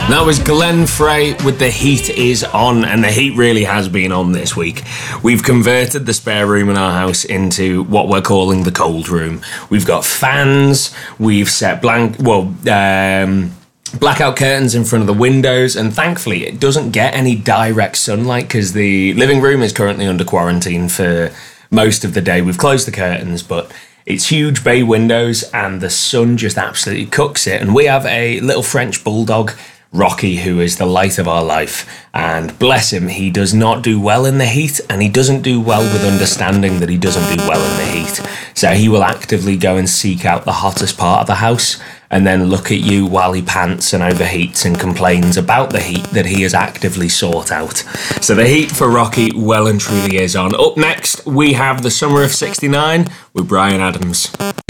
That was Glenn Frey with The Heat Is On, and the heat really has been on this week. We've converted the spare room in our house into what we're calling the cold room. We've got fans, we've set blackout curtains in front of the windows, and thankfully it doesn't get any direct sunlight because the living room is currently under quarantine for most of the day. We've closed the curtains, but it's huge bay windows and the sun just absolutely cooks it. And we have a little French bulldog, Rocky, who is the light of our life, and bless him, he does not do well in the heat, and he doesn't do well with understanding that he doesn't do well in the heat. So he will actively go and seek out the hottest part of the house and then look at you while he pants and overheats and complains about the heat that he has actively sought out. So the heat for Rocky well and truly is on. Up next, we have The Summer of '69 with Bryan Adams.